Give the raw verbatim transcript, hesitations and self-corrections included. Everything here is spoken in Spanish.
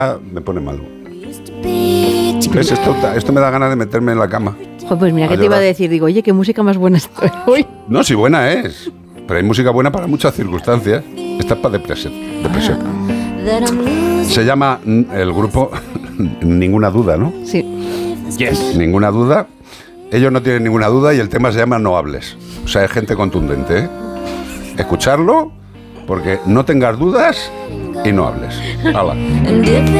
me pone mal. ¿Ves? Esto, esto me da ganas de meterme en la cama. Joder, pues mira, que te iba a decir, digo, oye, qué música más buena estoy hoy. No, sí, buena es. Pero hay música buena para muchas circunstancias. Esta es para depresión. depresión. Se llama el grupo Ninguna Duda, ¿no? Sí. Yes. Ninguna Duda. Ellos no tienen ninguna duda y el tema se llama No Hables. O sea, es gente contundente, ¿eh? Escucharlo, porque no tengas dudas y no hables. Hala.